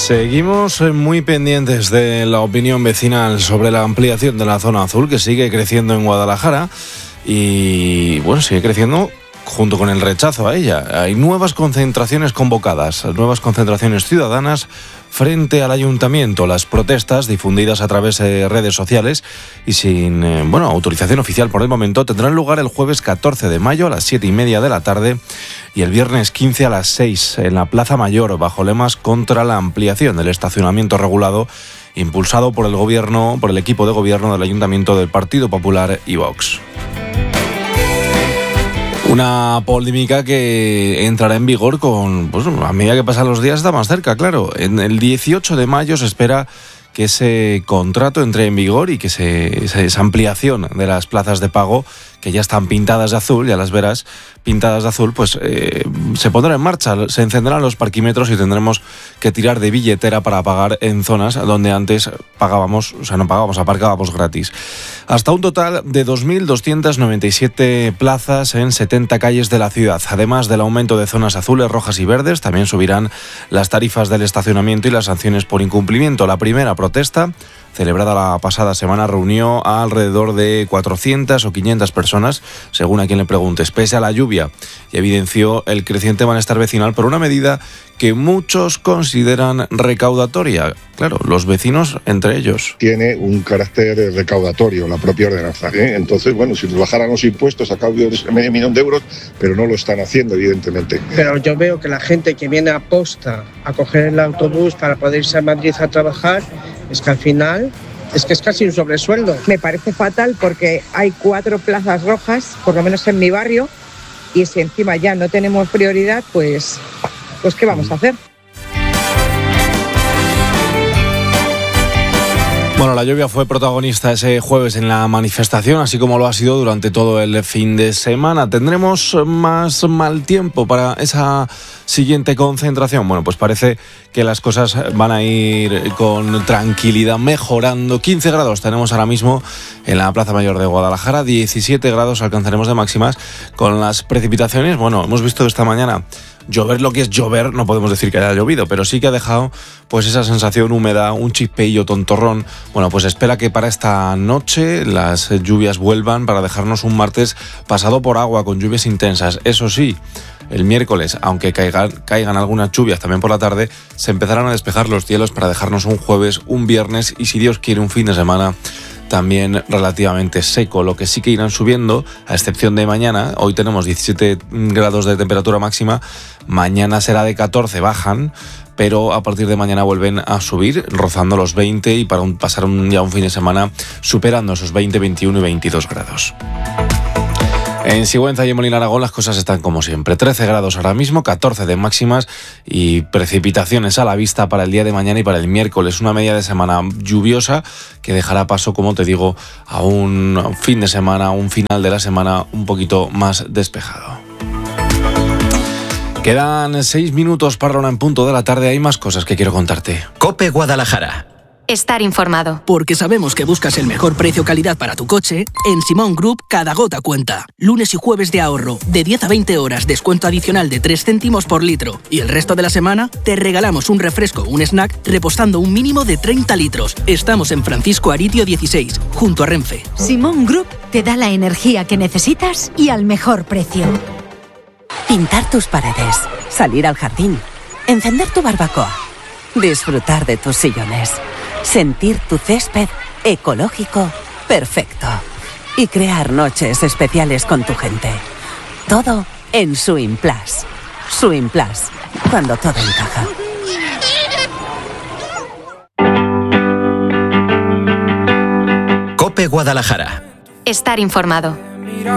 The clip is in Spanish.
Seguimos muy pendientes de la opinión vecinal sobre la ampliación de la zona azul, que sigue creciendo en Guadalajara y, bueno, sigue creciendo junto con el rechazo a ella. Hay nuevas concentraciones convocadas, nuevas concentraciones ciudadanas frente al ayuntamiento. Las protestas, difundidas a través de redes sociales y sin autorización oficial por el momento, tendrán lugar el jueves 14 de mayo a las 7:30 de la tarde y el viernes 15 a las 6 en la Plaza Mayor, bajo lemas contra la ampliación del estacionamiento regulado impulsado por el gobierno, por el equipo de gobierno del Ayuntamiento del Partido Popular y Vox. Una polémica que entrará en vigor a medida que pasan los días está más cerca, claro. En el 18 de mayo se espera que ese contrato entre en vigor y que esa ampliación de las plazas de pago, que ya están pintadas de azul, ya las verás, pintadas de azul, pues se pondrá en marcha, se encenderán los parquímetros y tendremos que tirar de billetera para pagar en zonas donde antes aparcábamos gratis. Hasta un total de 2.297 plazas en 70 calles de la ciudad. Además del aumento de zonas azules, rojas y verdes, también subirán las tarifas del estacionamiento y las sanciones por incumplimiento. La primera protesta, celebrada la pasada semana, reunió a alrededor de 400 o 500 personas, según a quien le preguntes, pese a la lluvia, y evidenció el creciente malestar vecinal por una medida que muchos consideran recaudatoria. Claro, los vecinos entre ellos. Tiene un carácter recaudatorio la propia ordenanza, ¿eh? Entonces, si nos bajaran los impuestos a cambio de ese medio millón de euros, pero no lo están haciendo, evidentemente. Pero yo veo que la gente que viene a posta a coger el autobús para poder irse a Madrid a trabajar, es que al final es casi un sobresueldo. Me parece fatal porque hay 4 plazas rojas, por lo menos en mi barrio, y si encima ya no tenemos prioridad, pues ¿qué vamos a hacer? Bueno, la lluvia fue protagonista ese jueves en la manifestación, así como lo ha sido durante todo el fin de semana. ¿Tendremos más mal tiempo para esa siguiente concentración? Bueno, pues parece que las cosas van a ir con tranquilidad mejorando. 15 grados tenemos ahora mismo en la Plaza Mayor de Guadalajara, 17 grados alcanzaremos de máximas con las precipitaciones. Bueno, hemos visto esta mañana llover, lo que es llover, no podemos decir que haya llovido, pero sí que ha dejado pues esa sensación húmeda, un chispeillo tontorrón. Bueno, pues espera que para esta noche las lluvias vuelvan para dejarnos un martes pasado por agua con lluvias intensas. Eso sí, el miércoles, aunque caigan algunas lluvias también por la tarde, se empezarán a despejar los cielos para dejarnos un jueves, un viernes y, si Dios quiere, un fin de semana también relativamente seco. Lo que sí que irán subiendo, a excepción de mañana. Hoy tenemos 17 grados de temperatura máxima, mañana será de 14, bajan, pero a partir de mañana vuelven a subir, rozando los 20 y para pasar ya un fin de semana superando esos 20, 21 y 22 grados. En Sigüenza y en Molina Aragón las cosas están como siempre. 13 grados ahora mismo, 14 de máximas y precipitaciones a la vista para el día de mañana y para el miércoles. Una media de semana lluviosa que dejará paso, como te digo, a un fin de semana, un final de la semana un poquito más despejado. Quedan 6 minutos para la 1 en punto de la tarde. Hay más cosas que quiero contarte. COPE Guadalajara. Estar informado. Porque sabemos que buscas el mejor precio-calidad para tu coche, en Simón Group cada gota cuenta. Lunes y jueves de ahorro, de 10 a 20 horas, descuento adicional de 3 céntimos por litro. Y el resto de la semana te regalamos un refresco o un snack repostando un mínimo de 30 litros. Estamos en Francisco Aritio 16, junto a Renfe. Simón Group te da la energía que necesitas y al mejor precio. Pintar tus paredes, salir al jardín, encender tu barbacoa, disfrutar de tus sillones, sentir tu césped ecológico perfecto y crear noches especiales con tu gente. Todo en Swing Plus. Swing Plus, cuando todo encaja. COPE Guadalajara. Estar informado.